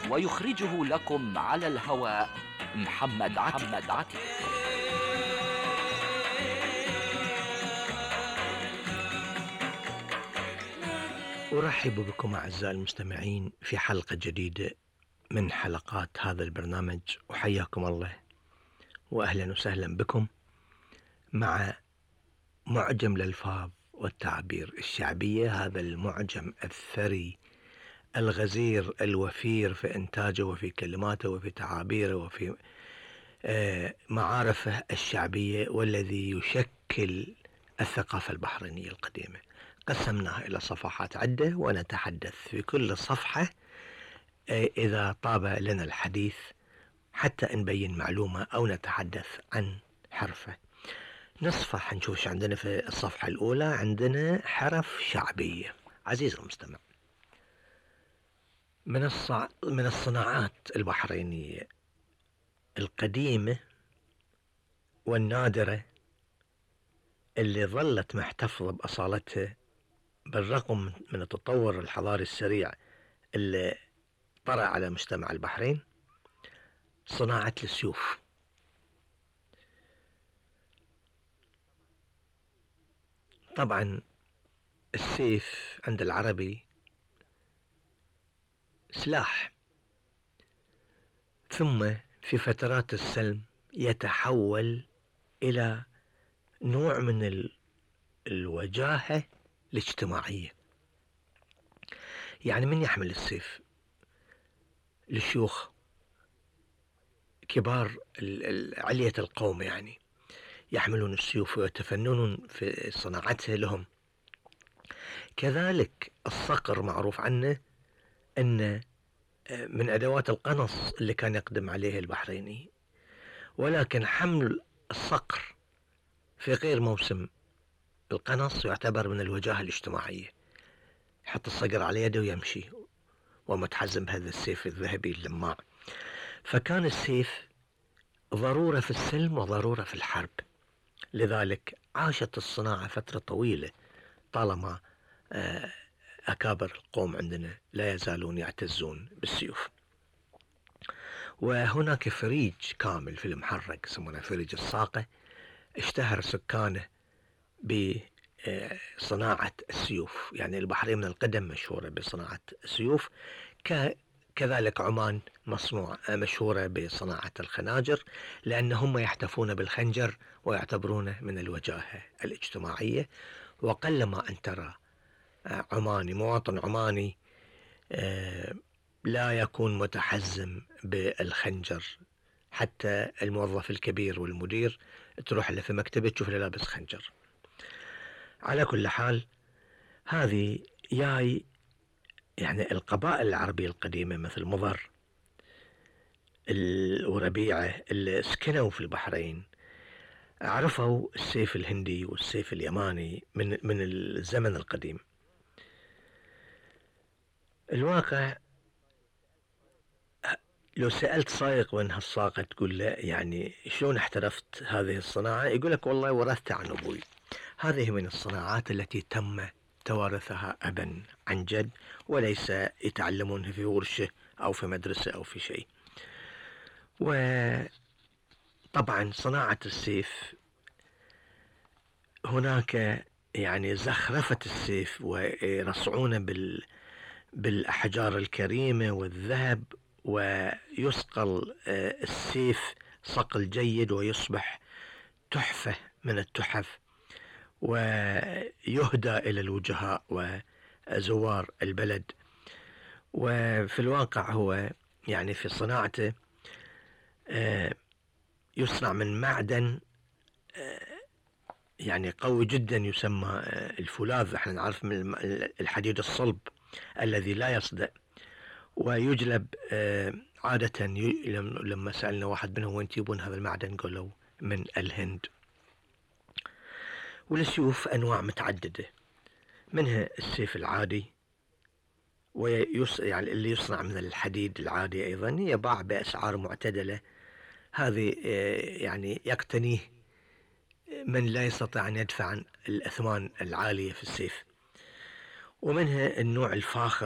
ويخرجه لكم على الهواء محمد عتيق. أرحب بكم أعزائي المستمعين في حلقة جديدة من حلقات هذا البرنامج، وحياكم الله وأهلا وسهلا بكم مع معجم الألفاظ والتعابير الشعبية. هذا المعجم الثري الغزير الوفير في إنتاجه وفي كلماته وفي تعابيره وفي معارفه الشعبية، والذي يشكل الثقافة البحرينية القديمة. قسمناها إلى صفحات عدة، ونتحدث في كل صفحة إذا طاب لنا الحديث حتى نبين معلومة أو نتحدث عن حرفة. نصفح نشوف عندنا في الصفحة الأولى. عندنا حرف شعبية. عزيز المستمع، من الصناعات البحرينية القديمة والنادرة اللي ظلت محتفظة بأصالتها بالرغم من التطور الحضاري السريع اللي طرأ على مجتمع البحرين، صناعة السيوف. طبعا السيف عند العربي سلاح، ثم في فترات السلم يتحول إلى نوع من الوجاهة الاجتماعية. يعني من يحمل السيف؟ الشيوخ كبار علية القوم، يعني يحملون السيوف ويتفننون في صناعتها لهم. كذلك الصقر معروف عنه أن من أدوات القنص اللي كان يقدم عليه البحريني، ولكن حمل الصقر في غير موسم القنص يعتبر من الوجاهة الاجتماعية. يحط الصقر على يده ويمشي ومتحزم بهذا السيف الذهبي اللماع. فكان السيف ضرورة في السلم وضرورة في الحرب، لذلك عاشت الصناعة فترة طويلة طالما أكابر القوم عندنا لا يزالون يعتزون بالسيوف. وهناك فريج كامل في المحرق يسمونه فريج الصاقة، اشتهر سكانه بصناعة السيوف. يعني البحرين من القدم مشهورة بصناعة السيوف، كذلك عمان مشهورة بصناعة الخناجر، لأنهم يحتفون بالخنجر ويعتبرونه من الوجاهة الاجتماعية. وقلما أن ترى مواطن عماني لا يكون متحزم بالخنجر. حتى الموظف الكبير والمدير تروح له في مكتبه تشوف له لابس خنجر. على كل حال، هذه يعني القبائل العربية القديمة مثل مضر وربيعة اللي سكنوا في البحرين عرفوا السيف الهندي والسيف اليماني من الزمن القديم. الواقع لو سألت سائق من هالساقة تقول له يعني شلون احترفت هذه الصناعة، يقول لك والله ورثتها عن أبوي. هذه من الصناعات التي تم توارثها أبا عن جد، وليس يتعلمونها في ورشة أو في مدرسة أو في شيء. وطبعا صناعة السيف هناك يعني زخرفة السيف ويرصعونه بالأحجار الكريمة والذهب، ويصقل السيف صقل جيد ويصبح تحفة من التحف، ويهدى إلى الوجهاء وزوار البلد. وفي الواقع هو يعني في صناعته يصنع من معدن يعني قوي جدا يسمى الفولاذ. احنا نعرف من الحديد الصلب الذي لا يصدأ، ويجلب عادة. لما سألنا واحد منهم وين تجيبون هذا المعدن قالوا من الهند. والسيوف أنواع متعددة، منها السيف العادي يعني اللي يصنع من الحديد العادي، أيضا يباع بأسعار معتدلة. هذه يعني يقتنيه من لا يستطيع أن يدفع الأثمان العالية في السيف. ومنها النوع الفاخر